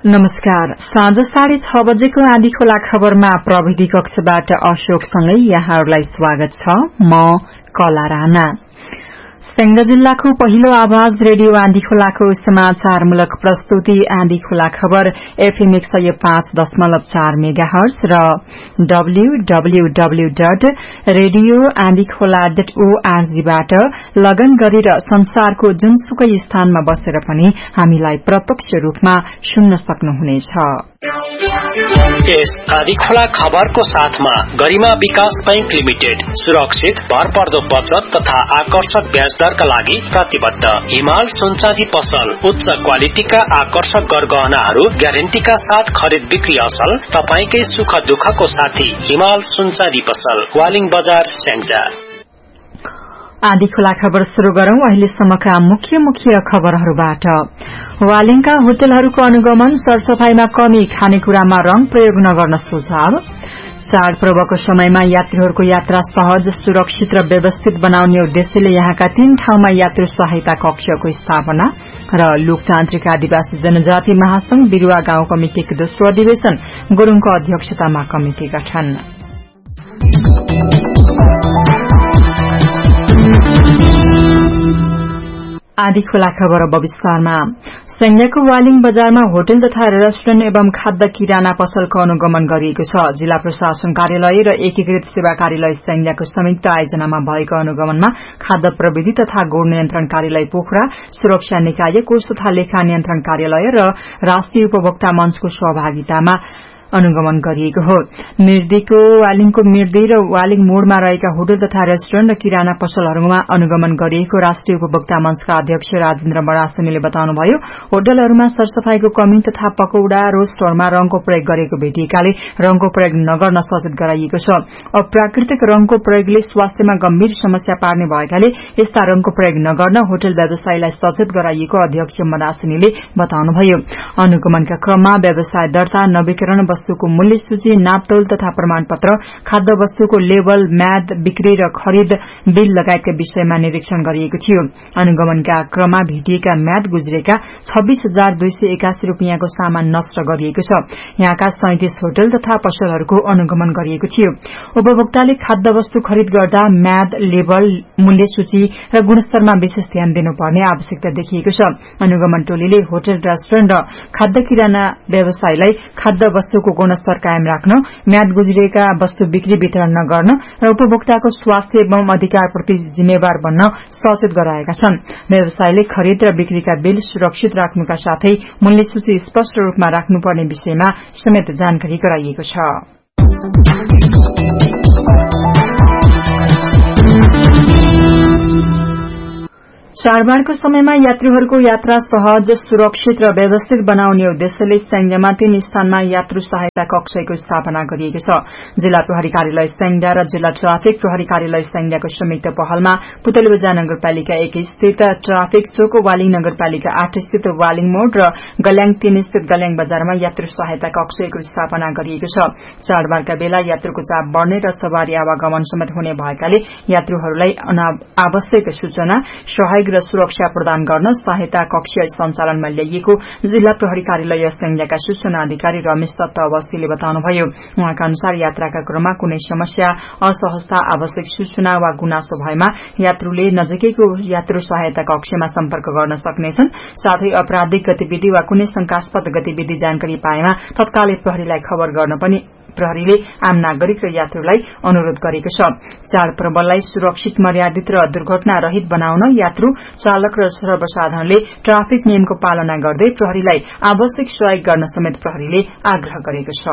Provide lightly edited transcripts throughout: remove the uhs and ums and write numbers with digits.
नमस्कार। साँझ 6:30 बजेको आँधी खोला खबरमा प्रविधि कक्षबाट अशोकसँगै यहाँहरूलाई स्वागत छ। म कला राणा। स्याङ्जा जिल्लाको पहिलो आवाज रेडियो आँधी खोलाको समाचारमूलक प्रस्तुति आँधी खोला खबर FM 105.4 मेगाहर्ज र www.radioandikhola.org बाट लगन गरेर संसारको जुनसुकै स्थानमा बसेर पनि हामीलाई प्रत्यक्ष रूपमा सुन्न सक्नुहुनेछ। यस आँधी खोला खबरको साथमा गरिमा विकास बैंक लिमिटेड सुरक्षित भरपर्दो बचत तथा आकर्षक ब्याज दरका लागि प्रतिबद्ध। हिमाल सुनचाँदी पसल उच्च क्वालिटीका आकर्षक गरगहनाहरू ग्यारेन्टीका साथ खरिद बिक्री असल। तपाईकै सुख दुःखको साथी हिमाल सुनचाँदी पसल, वालिङ बजार, स्याङ्जा। आँधी खोला खबर शुरू गरौं अहिलेसम्मका मुख्य खबरहरूबाट। वालिङका होटलहरूको अनुगमन, सरसफाईमा कमी, खानेकुरामा रंग प्रयोग नगर्न सुझाव। चाडपर्वको समयमा यात्रीहरूको यात्रा सहज, सुरक्षित र व्यवस्थित बनाउने उद्देश्यले यहाँका 3 ठाउँमा यात्रु सहायता कक्षको स्थापना र लोकतान्त्रिक आदिवासी जनजाति महासंघ बिरुवा गाउँ कमिटिको दोस्रो अधिवेशन, गुरूङको अध्यक्षतामा कमिटी गठन। आँधी खोला खबर अब विस्तारमा। स्याङ्जाको वालिङ बजारमा होटल तथा रेस्टुरेन्ट एवं खाद्य किराना पसलको अनुगमन गरिएको छ। जिल्ला प्रशासन कार्यालय र एकीकृत सेवा कार्यालय स्याङ्जाको संयुक्त आयोजनामा भएको अनुगमनमा खाद्य प्रविधि तथा गुण नियन्त्रण कार्यालय पोखरा, सुरक्षा निकाय, कोष तथा लेखा नियन्त्रण कार्यालय र राष्ट्रिय उपभोक्ता मञ्चको सहभागितामा अनुगमन गरिएको हो। वालिङको मिर्दी र वालिङ मोड़मा रहेका होटल तथा रेस्टुरेन्ट र किराना पसलहरूमा अनुगमन गरिएको राष्ट्रिय उपभोक्ता मञ्चका अध्यक्ष राजेन्द्र मरासिनीले बताउनुभयो। होटलहरूमा सरसफाईको कमी तथा पकौड़ा रोस्टहरूमा रंगको प्रयोग गरेको भेटिएकाले रंगको प्रयोग नगर्न सचेत गराइएको छ। अप्राकृतिक रंगको प्रयोगले स्वास्थ्यमा गम्भीर समस्या पार्ने भएकाले यस्ता रंगको प्रयोग नगर्न होटल व्यवसायीलाई सचेत गराइएको अध्यक्ष मरासिनीले बताउनुभयो। अनुगमनका क्रममा व्यवसाय दर्ता, नवीकरण, वस्तुको मूल्य सूची, नापतोल तथा प्रमाणपत्र, खाद्य वस्तुको लेबल, म्याद, बिक्री र खरिद बिल लगायतका विषयमा निरीक्षण गरिएको थियो। अनुगमनका क्रममा भेटिएका म्याद गुज्रेका 26,281 रूपियाँको सामान नष्ट गरिएको छ। यहाँका 37 होटल तथा पसलहरूको अनुगमन गरिएको थियो। उपभोक्ताले खाद्य वस्तु खरिद गर्दा म्याद, लेबल, मूल्य सूची र गुणस्तरमा विशेष ध्यान दिनुपर्ने आवश्यकता देखिएको छ। अनुगमन टोलीले होटल, रेस्टुरेन्ट र खाद्य किराना व्यवसायीलाई खाद्य वस्तुको गुणस्तर कायम राख्न, म्याद गुज्रिएका वस्तु बिक्री वितरण नगर्न र उपभोक्ताको स्वास्थ्य एवं अधिकारप्रति जिम्मेवार बन्न सचेत गराएका छन्। व्यवसायले खरिद र बिक्रीका बिल सुरक्षित राख्नुका साथै मूल्य सूची स्पष्ट रूपमा राख्नुपर्ने विषयमा समेत जानकारी गराइएको छ। चाडबाडको समयमा यात्रीहरूको यात्रा सहज, सुरक्षित र व्यवस्थित बनाउने उद्देश्यले स्याङ्जामा 3 स्थानमा यात्रु सहायता कक्षको स्थापना गरिएको छ। जिल्ला प्रहरी कार्यालय स्याङ्जा र जिल्ला ट्राफिक प्रहरी कार्यालय स्याङ्जाको संयुक्त पहलमा पुतलीबजार नगरपालिका 1 स्थित ट्राफिक चोक, वालिङ नगरपालिका 8 स्थित वालिङ मोड र गल्याङ 3 स्थित गल्याङ बजारमा यात्रु सहायता कक्षको स्थापना गरिएको छ। चाडबाडका बेला यात्रुको चाप बढ़ने र सवारी आवागमन समेत हुने भएकाले यात्रुहरूलाई आवश्यक सूचना, सहयोग र सुरक्षा प्रदान गर्न सहायता कक्ष सञ्चालनमा ल्याइएको जिल्ला प्रहरी कार्यालय स्याङ्जाका सूचना अधिकारी रमेश दत्त अवस्थीले बताउनुभयो। उहाँका अनुसार यात्राका क्रममा कुनै समस्या, असहजता, आवश्यक सूचना वा गुनासो भएमा यात्रुले नजिकैको यात्रु सहायता कक्षमा सम्पर्क गर्न सक्नेछन्। साथै आपराधिक गतिविधि वा कुनै शंकास्पद गतिविधि जानकारी पाएमा तत्कालै प्रहरीलाई खबर गर्न पनि प्रहरीले आम नागरिक र यात्रुलाई अनुरोध गरेको छ। चाडपर्वलाई सुरक्षित, मर्यादित र दुर्घटना रहित बनाउन यात्रु, चालक र सर्वसाधारणले ट्राफिक नियमको पालना गर्दै प्रहरीलाई आवश्यक सहयोग गर्न समेत प्रहरीले आग्रह गरेको छ।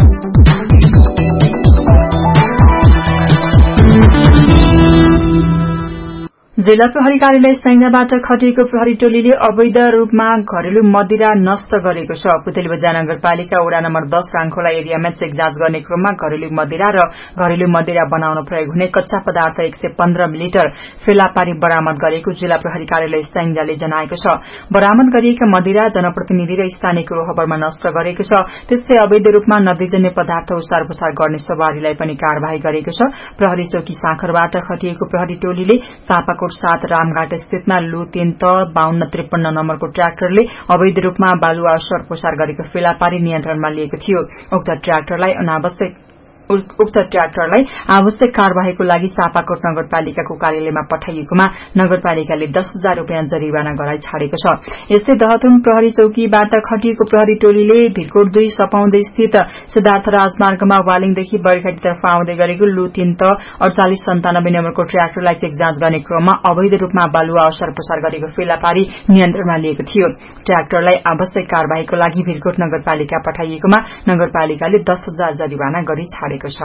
जिल्ला प्रहरी कार्यालय स्याङ्जाबाट खटिएको प्रहरी टोलीले अवैध रूपमा घरेलु मदिरा नष्ट गरेको छ। पुतलीबजार नगरपालिका वडा नम्बर 10 राङखोला एरियामा चेक जाँच गर्ने क्रममा घरेलु मदिरा र घरेलु मदिरा बनाउन प्रयोग हुने कच्चा पदार्थ 115 मिलिलिटर फेला पारी बरामद गरेको जिल्ला प्रहरी कार्यालय स्याङ्जाले जनाएको छ। बरामद गरिएका मदिरा जनप्रतिनिधि र स्थानीयको रोहबरमा नष्ट गरेको छ। त्यस्तै अवैध रूपमा नदीजन्य पदार्थ ओसार पुसार गर्ने सवारीलाई पनि कार्यवाही गरेको छ। प्रहरी चौकी साखरबाट खटिएको प्रहरी टोलीले चापाकोट 7 रामघाट स्थितमा लु 3 त 5253 नम्बरको ट्र्याक्टरले अवैध रूपमा बालुवा ओसार पसार गरेको फेला पारी नियन्त्रणमा लिएको थियो। उक्त ट्र्याक्टरलाई आवश्यक कार्यवाहीको लागि सापाकोट नगरपालिकाको कार्यालयमा पठाइएकोमा नगरपालिकाले 10,000 रूपियाँ जरिवाना गराई छाडेको छ। यस्तै दहथुन प्रहरी चौकीबाट खटिएको प्रहरी टोलीले भिरकोट 2 सपाउँदै स्थित सिद्धार्थ राजमार्गमा वालिङदेखि बरिखटीतर्फ आउँदै गरेको लु 3 त 4897 नम्बरको ट्र्याक्टरलाई चेक जाँच गर्ने क्रममा अवैध रूपमा बालुवा ओसार पसार गरेको फेला पारी नियन्त्रणमा लिएको थियो। ट्र्याक्टरलाई आवश्यक कार्यवाहीको लागि भिरकोट नगरपालिका पठाइएकोमा नगरपालिकाले 10,000 जरिवाना गरी छाडेको छ।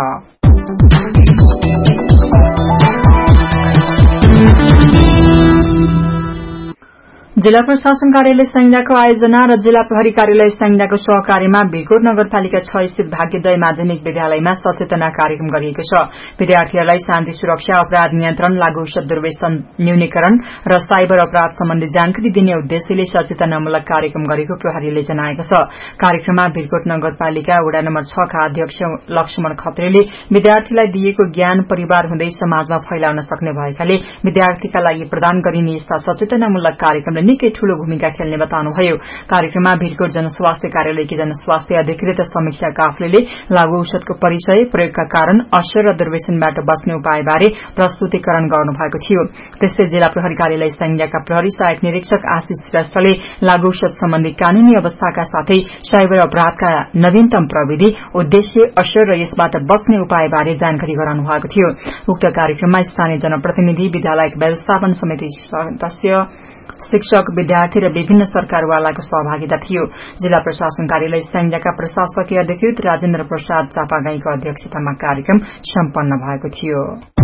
जिल्ला प्रशासन कार्यालय सैंजाको आयोजना र जिल्ला प्रहरी कार्यालय सैंजाको सहकार्यमा भिरकोट नगरपालिका 6 स्थित भाग्योदय माध्यमिक विद्यालयमा सचेतना कार्यक्रम गरिएको छ। विद्यार्थीहरूलाई शान्ति सुरक्षा, अपराध नियन्त्रण, लागू औषध दुर्व्यसन न्यूनीकरण र साइबर अपराध सम्बन्धी जानकारी दिने उद्देश्यले सचेतनामूलक कार्यक्रम गरेको प्रहरीले जनाएको छ। कार्यक्रममा भिरकोट नगरपालिका वडा नम्बर 6 का अध्यक्ष लक्ष्मण खत्रेले विद्यार्थीलाई दिएको ज्ञान परिवार हुँदै समाजमा फैलाउन सक्ने भएकाले विद्यार्थीका लागि प्रदान गरिने यस्ता सचेतनामूलक कार्यक्रमले निकै ठूलो भूमिका खेल्ने बताउनुभयो। कार्यक्रममा भिरकोट जनस्वास्थ्य कार्यालयकी जनस्वास्थ्य अधिकृत समीक्षा काफ्लेले लागू औषधको परिचय, प्रयोगका कारण, असर र दुर्व्यसनबाट बच्ने उपायबारे प्रस्तुतीकरण गर्नुभएको थियो। त्यस्तै जिल्ला प्रहरी कार्यालय सैंजाका प्रहरी सहायक निरीक्षक आशिष श्रेष्ठले लागू औषध सम्बन्धी कानूनी अवस्थाका साथै साइबर अपराधका नवीनतम प्रविधि, उद्देश्य, असर र यसबाट बच्ने उपायबारे जानकारी गराउनु भएको थियो। उक्त कार्यक्रममा स्थानीय जनप्रतिनिधि, विद्यालय व्यवस्थापन समिति सदस्य, शिक्षक, विद्यार्थी र विभिन्न सरकारवालाको सहभागिता थियो। जिल्ला प्रशासन कार्यालय सैंजाका प्रशासकीय अधिकृत राजेन्द्र प्रसाद चापागाईको अध्यक्षतामा कार्यक्रम सम्पन्न भएको थियो।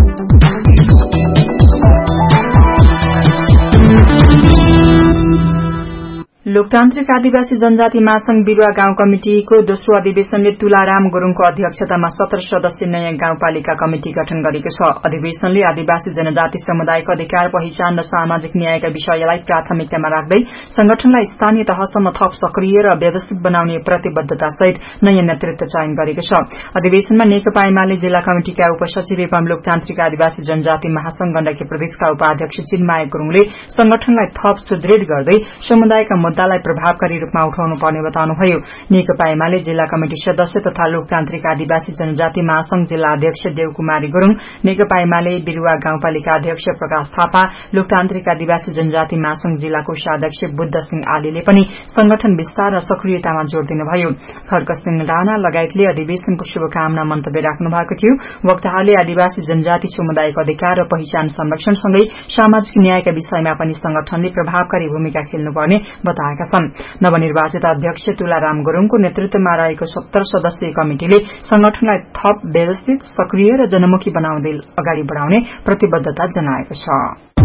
लोकतान्त्रिक आदिवासी जनजाति महासंघ बिरुवा गाउँ कमिटिको दोस्रो अधिवेशनले तुलाराम गुरूङको अध्यक्षतामा 17 सदस्यीय नयाँ गाउँपालिका कमिटि गठन गरेको छ। अधिवेशनले आदिवासी जनजाति समुदायको अधिकार, पहिचान र सामाजिक न्यायका विषयलाई प्राथमिकतामा राख्दै संगठनलाई स्थानीय तहसम्म थप सक्रिय र व्यवस्थित बनाउने प्रतिबद्धतासहित नयाँ नेतृत्व चयन गरेको छ। अधिवेशनमा नेकपा एमाले जिल्ला कमिटिका उपसचिव एवं लोकतान्त्रिक आदिवासी जनजाति महासंघ गण्डकी प्रदेशका उपाध्यक्ष चिन्माया गुरूङले संगठनलाई थप सुदृढ़ गर्दै समुदायका मुद्दालाई प्रभावकारी रूपमा उठाउनु पर्ने बताउनुभयो। नेकपा एमाले जिल्ला कमिटि सदस्य तथा लोकतान्त्रिक आदिवासी जनजाति महासंघ जिल्ला अध्यक्ष देवकुमारी गुरूङ, नेकपा एमाले बिरुवा गाउँपालिका अध्यक्ष प्रकाश थापा, लोकतान्त्रिक आदिवासी जनजाति महासंघ जिल्ला कोषाध्यक्ष बुद्ध सिंह आलीले पनि संगठन विस्तार र सक्रियतामा जोड़ दिनुभयो। खड्कसिंह राणा लगायतले अधिवेशनको शुभकामना मन्तव्य राख्नु भएको थियो। वक्ताहरूले आदिवासी जनजाति समुदायको अधिकार र पहिचान संरक्षणसँगै सामाजिक न्यायका विषयमा पनि संगठनले प्रभावकारी भूमिका खेल्नुपर्ने बताएका छन्। नवनिर्वाचित अध्यक्ष तुलाराम गुरूङको नेतृत्वमा रहेको 17 सदस्यीय कमिटिले संगठनलाई थप व्यवस्थित, सक्रिय र जनमुखी बनाउँदै अगाडि बढ़ाउने प्रतिबद्धता जनाएको छ।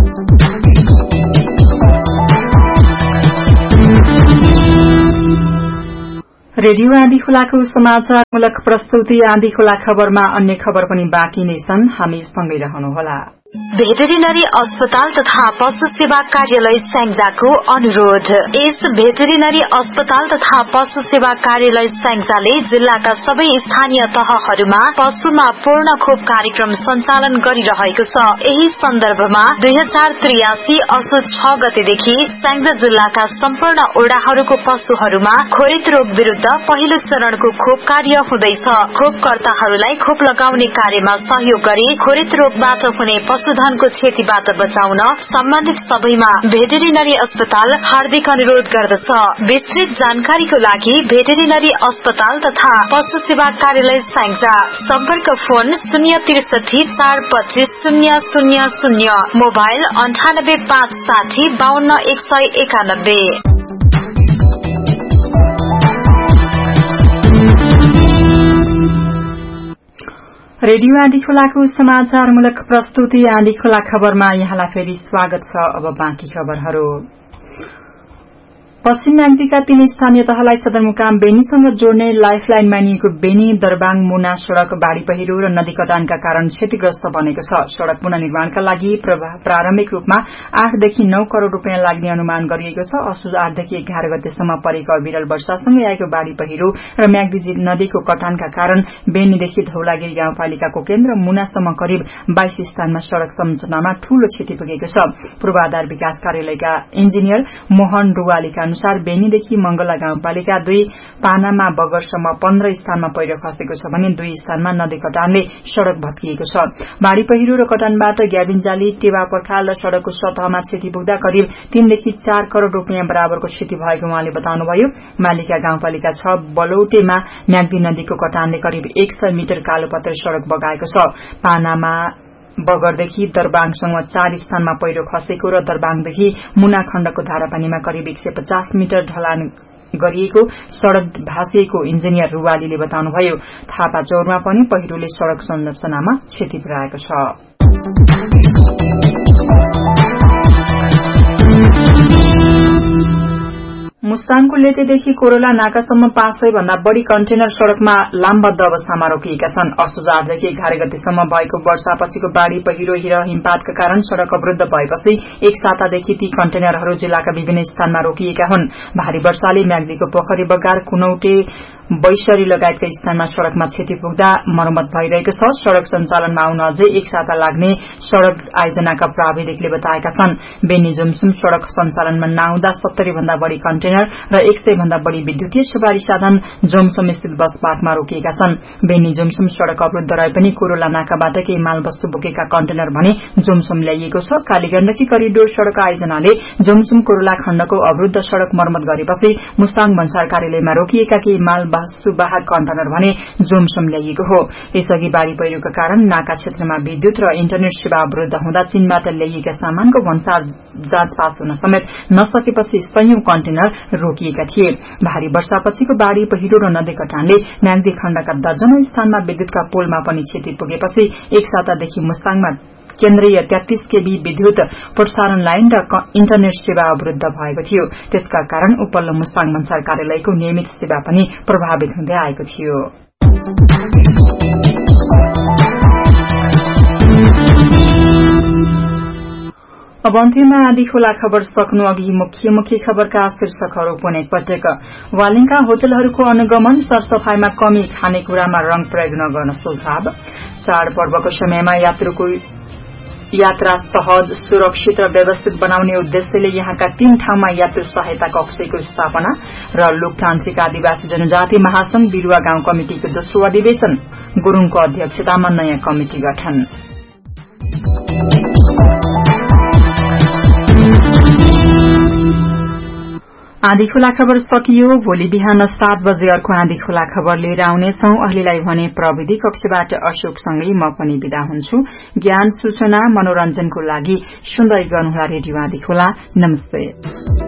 रेडियो आँधी खोलाको समाचारमूलक प्रस्तुति आँधी खोला खबरमा अन्य खबर पनि बाँकी नै छन्। हामी सँगै रहनुहोला। भेटेरिनरी अस्पताल तथा पशु सेवा कार्यालय स्याङ्जाको अनुरोध। यस भेटेरिनरी अस्पताल तथा पशु सेवा कार्यालय स्याङ्जाले जिल्लाका सबै स्थानीय तहहरूमा पशुमा पूर्ण खोप कार्यक्रम सञ्चालन गरिरहेको छ। यही सन्दर्भमा 2083 असोज 6 गतेदेखि स्याङ्जा जिल्लाका सम्पूर्ण ओडाहरूको पशुहरूमा खोरित रोग विरूद्ध पहिलो चरणको खोप कार्य हुँदैछ। खोपकर्ताहरूलाई खोप लगाउने कार्यमा सहयोग गरी खोरित रोगबाट हुने पशुधनको क्षतिबाट बचाउन सम्बन्धित सबैमा भेटेरिनरी अस्पताल हार्दिक अनुरोध गर्दछ। विस्तृत जानकारीको लागि भेटेरिनरी अस्पताल तथा पशु सेवा कार्यालय स्याङ्जा, सम्पर्क फोन 063 425 000, मोबाइल 98 560 52 191। रेडियो आँधी खोलाको समाचारमूलक प्रस्तुति आँधी खोला खबरमा यहाँलाई फेरि स्वागत छ। अब बाँकी खबरहरू। पश्चिम म्याग्दीका 3 स्थानीय तहलाई सदरमुकाम बेनीसँग जोड्ने लाइफलाइन मानिएको बेनी दरबाङ मुना सड़क बाढ़ी पहिरो र नदी कटानका कारण क्षतिग्रस्त बनेको छ। सड़क पुनर्निर्माणका लागि प्रारम्भिक रूपमा 8 देखि 9 करोड़ रूपियाँ लाग्ने अनुमान गरिएको छ। असोज 8 देखि 11 गतेसम्म परेको अविरल वर्षासँगै आएको बाढ़ी पहिरो र म्याग्दी नदीको कटानका कारण बेनीदेखि धौलागिरी गाउँपालिकाको केन्द्र मुनासम्म करिब 22 स्थानमा सड़क संरचनामा ठूलो क्षति पुगेको छ। पूर्वाधार विकास कार्यालयका इन्जिनियर मोहन डुवालीका अनुसार बेनीदेखि मंगला गाउँपालिका 2 पानामा बगरसम्म 15 स्थानमा पहिरो खसेको छ भने 2 स्थानमा नदी कटानले सड़क भत्किएको छ। बाढ़ी पहिरो र कटानबाट ग्याबिनजाली टेवा पर्खाल र सड़कको सतहमा क्षति पुग्दा करिब 3 देखि 4 करोड़ रूपियाँ बराबरको क्षति भएको उहाँले बताउनुभयो। मालिका गाउँपालिका 6 बलौटेमा म्याग्दी नदीको कटानले करिब 100 मिटर कालोपत्रे सड़क बगाएको छ। पानामा बगरदेखि दरबाङसँग 4 स्थानमा पहिरो खसेको र दरबाङदेखि मुना खण्डको धारापानीमा करिब 150 मिटर ढलान गरिएको सड़क भाँसिएको इन्जिनियर रुवालीले बताउनुभयो। थापाचौरमा पनि पहिरोले सड़क संरचनामा क्षति पुर्याएको छ। मुस्ताङको लेटेदेखि कोरोला नाकासम्म 500 भन्दा बढ़ी कन्टेनर सड़कमा लामबद्ध अवस्थामा रोकिएका छन्। असोज 8 देखि 11 गतेसम्म भएको वर्षापछिको बाढ़ी पहिरो र हिमपातका कारण सड़क अवरुद्ध भएपछि एक सातादेखि ती कन्टेनरहरू जिल्लाका विभिन्न स्थानमा रोकिएका हुन्। भारी वर्षाले म्याग्दीको पोखरी बगार कुनौटे बैसरी लगायतका स्थानमा सड़कमा क्षति पुग्दा मरम्मत भइरहेको छ। सड़क सञ्चालनमा आउन अझै एक साता लाग्ने सड़क आयोजनाका प्राविधिकले बताएका छन्। बेनी जुमसुम सड़क सञ्चालनमा नआउँदा 70 भन्दा बढ़ी कन्टेनर र 100 भन्दा बढ़ी विद्युतीय सवारी साधन जुमसुम स्थित बस पार्कमा रोकिएका छन्। बेनी जुमसुम सड़क अवरुद्ध रहे पनि कोरोला नाकाबाट केही माल वस्तु बोकेका कन्टेनर भने जुमसुम ल्याइएको छ। कालीगण्डकी करिडोर सड़क आयोजनाले जुमसुम कोरोला खण्डको अवरुद्ध सड़क मर्मत गरेपछि मुस्ताङ भन्सार कार्यालयमा रोकिएका केही माल वाहक कन्टेनर भने जुमसुम ल्याइएको हो। यसअघि बाढ़ी पहिरोका कारण नाका क्षेत्रमा विद्युत र इन्टरनेट सेवा अवरुद्ध हुँदा चीनबाट ल्याइएका सामानको भन्सार जाँच पास हुन समेत नसकेपछि 100औं कन्टेनर रोकिएका थिए। भारी वर्षापछिको बाढ़ी पहिरो र नदी कटानले म्याग्दी खण्डका दर्जनौं स्थानमा विद्युतका पोलमा पनि क्षति पुगेपछि एक सातादेखि मुस्ताङमा केन्द्रीय 33 केबी विद्युत प्रसारण लाइन र इन्टरनेट सेवा अवरुद्ध भएको थियो। त्यसका कारण उपल्लो मुस्ताङ भन्सार कार्यालयको नियमित सेवा पनि प्रभावित हुँदै आएको थियो। अब अन्त्यमा आधी खोला खबर सक्नु अघि मुख्य खबरका शीर्षकहरू पुनः एकपटक। वालिङका होटलहरूको अनुगमन सरसफाईमा कमी, खानेकुरामा रंग प्रयोग नगर्न सुझाव। चाडपर्वको समयमा यात्रा सहज, सुरक्षित र व्यवस्थित बनाउने उद्देश्यले यहाँका 3 ठाउँमा यात्रु सहायता कक्षको स्थापना र लोकतान्त्रिक आदिवासी जनजाति महासंघ बिरुवा गाउँ कमिटिको दोस्रो अधिवेशन, गुरूङको अध्यक्षतामा नयाँ कमिटी गठन। आधी खोला खबर सकियो। भोलि बिहान 7 बजे अर्को आधी खोला खबर लिएर आउनेछौं। अहिलेलाई भने प्रविधि कक्षबाट अशोकसँगै म पनि बिदा हुन्छु। ज्ञान, सूचना, मनोरञ्जनको लागि सुन्दै गर्नुहोला रेडियो आधी खोला। नमस्ते।